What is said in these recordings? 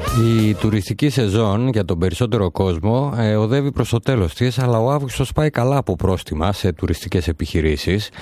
Η τουριστική σεζόν για τον περισσότερο κόσμο οδεύει προς το τέλος της, αλλά ο Αύγουστος πάει καλά από πρόστιμα σε τουριστικές επιχειρήσεις.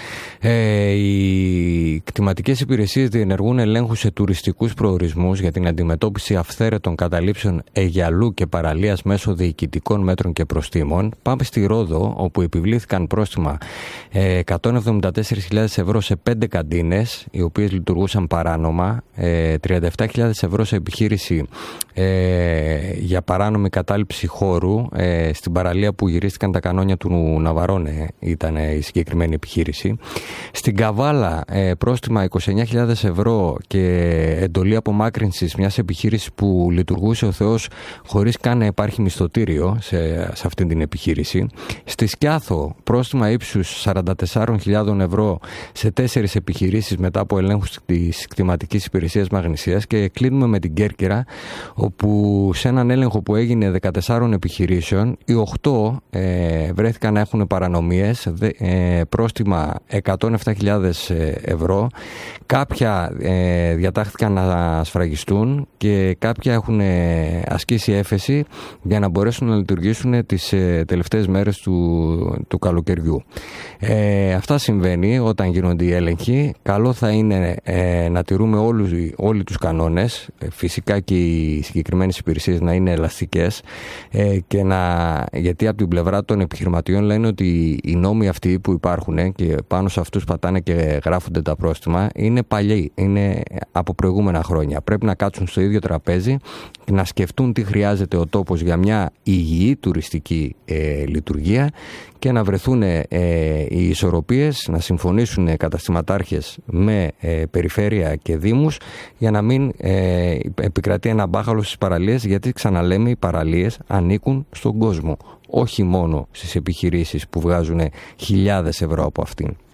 Οι κτηματικές υπηρεσίες διενεργούν ελέγχους σε τουριστικούς προορισμούς για την αντιμετώπιση αυθαίρετων καταλήψεων αιγιαλού και παραλίας μέσω διοικητικών μέτρων και προστίμων. Πάμε στη Ρόδο, όπου επιβλήθηκαν πρόστιμα 174.000 ευρώ σε 5 καντίνες, οι οποίες λειτουργούσαν παράνομα, 37.000 ευρώ σε επιχείρηση για παράνομη κατάληψη χώρου στην παραλία που γυρίστηκαν τα κανόνια του Ναβαρώνε, ήταν η συγκεκριμένη επιχείρηση. Στην Καβάλα πρόστιμα 29.000 ευρώ και εντολή απομάκρυνσης μιας επιχείρησης που λειτουργούσε ο Θεός χωρίς καν να υπάρχει μισθωτήριο σε αυτή την επιχείρηση. Στη Σκιάθο πρόστιμα ύψους 44.000 ευρώ σε 4 επιχειρήσεις μετά από ελέγχους της κτηματικής υπηρεσίας Μαγνησίας. Και κλείνουμε με την Κέρκυρα, όπου σε έναν έλεγχο που έγινε 14 επιχειρήσεων, οι 8 βρέθηκαν να έχουν παρανομίες, πρόστιμα 107.000 ευρώ. Κάποια διατάχθηκαν να σφραγιστούν και κάποια έχουν ασκήσει έφεση για να μπορέσουν να λειτουργήσουν τις τελευταίες μέρες του καλοκαιριού. Αυτά συμβαίνει όταν γίνονται οι έλεγχοι. Καλό θα είναι να τηρούμε όλοι τους κανόνες, φυσικά και οι συγκεκριμένες υπηρεσίες να είναι ελαστικές, και γιατί από την πλευρά των επιχειρηματιών λένε ότι οι νόμοι αυτοί που υπάρχουν και πάνω σε αυτούς πατάνε και γράφονται τα πρόστιμα είναι παλιοί, είναι από προηγούμενα χρόνια. Πρέπει να κάτσουν στο ίδιο τραπέζι και να σκεφτούν τι χρειάζεται ο τόπος για μια υγιή τουριστική λειτουργία και να βρεθούν οι ισορροπίες, να συμφωνήσουν καταστηματάρχες με περιφέρεια και δήμους για να μην επικρατεί ένα μπάχαλο στις παραλίες, γιατί ξαναλέμε οι παραλίες ανήκουν στον κόσμο, όχι μόνο στις επιχειρήσεις που βγάζουν χιλιάδες ευρώ από αυτήν.